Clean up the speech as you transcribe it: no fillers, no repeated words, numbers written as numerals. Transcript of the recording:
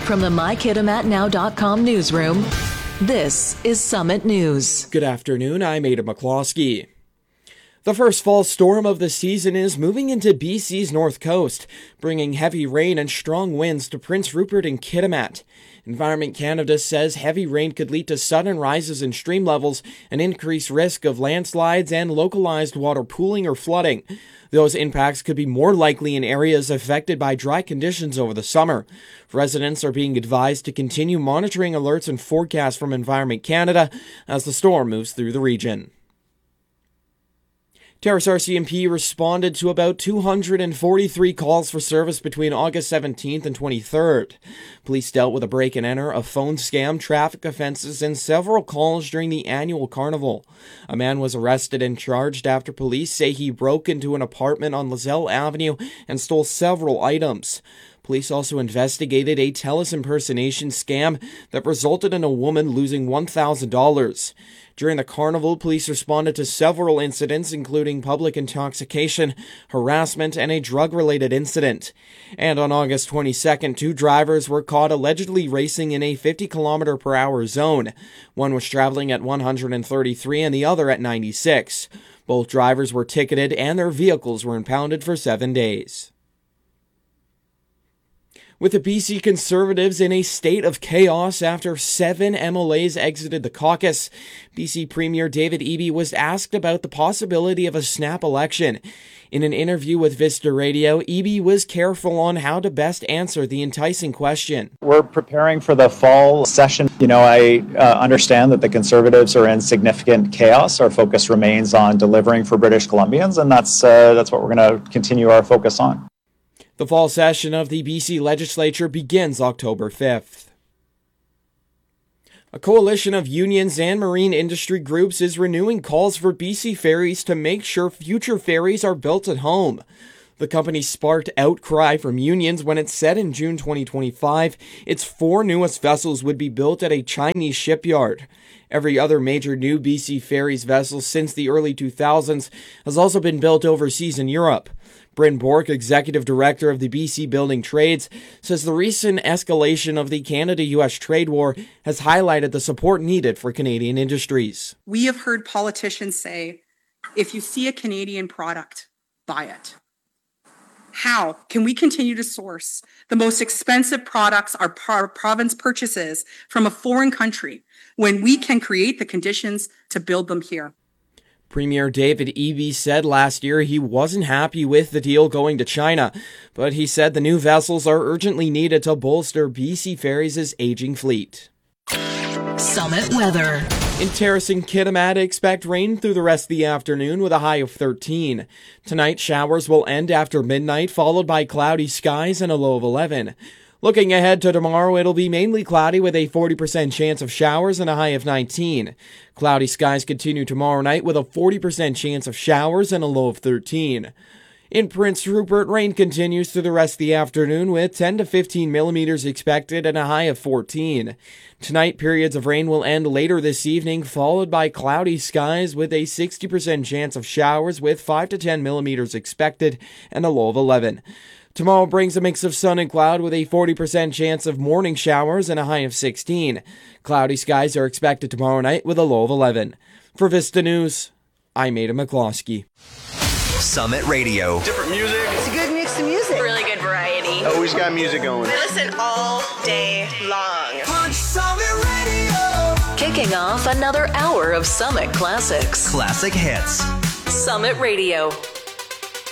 From the MyKitimatNow.com newsroom, this is Summit News. Good afternoon, I'm Ada McCloskey. The first fall storm of the season is moving into BC's north coast, bringing heavy rain and strong winds to Prince Rupert and Kitimat. Environment Canada says heavy rain could lead to sudden rises in stream levels and increased risk of landslides and localized water pooling or flooding. Those impacts could be more likely in areas affected by dry conditions over the summer. Residents are being advised to continue monitoring alerts and forecasts from Environment Canada as the storm moves through the region. Terrace RCMP responded to about 243 calls for service between August 17th and 23rd. Police dealt with a break-and-enter, a phone scam, traffic offenses, and several calls during the annual carnival. A man was arrested and charged after police say he broke into an apartment on Lozelle Avenue and stole several items. Police also investigated a TELUS impersonation scam that resulted in a woman losing $1,000. During the carnival, police responded to several incidents, including public intoxication, harassment, and a drug-related incident. And on August 22nd, 2 drivers were caught allegedly racing in a 50-kilometer-per-hour zone. One was traveling at 133 and the other at 96. Both drivers were ticketed and their vehicles were impounded for 7 days. With the BC Conservatives in a state of chaos after 7 MLAs exited the caucus, BC Premier David Eby was asked about the possibility of a snap election. In an interview with Vista Radio, Eby was careful on how to best answer the enticing question. We're preparing for the fall session. I understand that the Conservatives are in significant chaos. Our focus remains on delivering for British Columbians, and that's what we're going to continue our focus on. The fall session of the BC Legislature begins October 5th. A coalition of unions and marine industry groups is renewing calls for BC Ferries to make sure future ferries are built at home. The company sparked outcry from unions when it said in June 2025 its 4 newest vessels would be built at a Chinese shipyard. Every other major new BC Ferries vessel since the early 2000s has also been built overseas in Europe. Bryn Bork, executive director of the BC Building Trades, says the recent escalation of the Canada-US trade war has highlighted the support needed for Canadian industries. We have heard politicians say, if you see a Canadian product, buy it. How can we continue to source the most expensive products our province purchases from a foreign country when we can create the conditions to build them here? Premier David Eby said last year he wasn't happy with the deal going to China, but he said the new vessels are urgently needed to bolster BC Ferries' aging fleet. Summit weather. In Terrace and Kitimat, expect rain through the rest of the afternoon with a high of 13. Tonight, showers will end after midnight, followed by cloudy skies and a low of 11. Looking ahead to tomorrow, it'll be mainly cloudy with a 40% chance of showers and a high of 19. Cloudy skies continue tomorrow night with a 40% chance of showers and a low of 13. In Prince Rupert, rain continues through the rest of the afternoon with 10 to 15 millimeters expected and a high of 14. Tonight, periods of rain will end later this evening, followed by cloudy skies with a 60% chance of showers with 5 to 10 millimeters expected and a low of 11. Tomorrow brings a mix of sun and cloud with a 40% chance of morning showers and a high of 16. Cloudy skies are expected tomorrow night with a low of 11. For Vista News, I'm Ada McCloskey. Summit Radio. Different music. It's a good mix of music. Really good variety. Always got music going. I listen all day long. Summit Radio. Kicking off another hour of Summit Classics. Classic hits. Summit Radio.